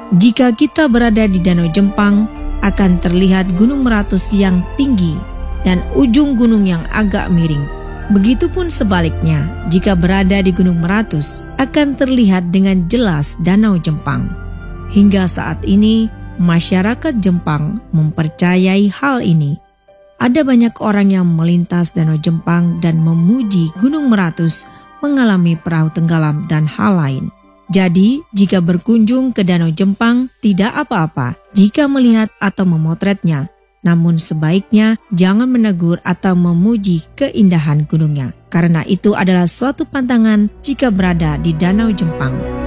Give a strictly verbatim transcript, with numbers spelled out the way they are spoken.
Jika kita berada di Danau Jempang, akan terlihat Gunung Meratus yang tinggi dan ujung gunung yang agak miring. Begitupun sebaliknya, jika berada di Gunung Meratus, akan terlihat dengan jelas Danau Jempang. Hingga saat ini, masyarakat Jempang mempercayai hal ini. Ada banyak orang yang melintas Danau Jempang dan memuji Gunung Meratus mengalami perahu tenggelam dan hal lain. Jadi, jika berkunjung ke Danau Jempang, tidak apa-apa jika melihat atau memotretnya. Namun sebaiknya jangan menegur atau memuji keindahan gunungnya, karena itu adalah suatu pantangan jika berada di Danau Jempang.